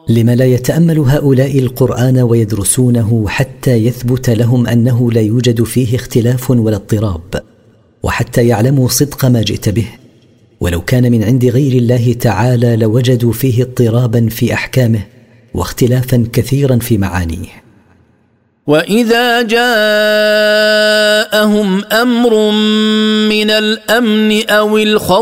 لما لا يتأمل هؤلاء القرآن ويدرسونه حتى يثبت لهم أنه لا يوجد فيه اختلاف ولا اضطراب، وحتى يعلموا صدق ما جئت به. ولو كان من عند غير الله تعالى لوجدوا فيه اضطرابا في أحكامه واختلافا كثيرا في معانيه. وإذا جاءهم أمر من الأمن أو الخوف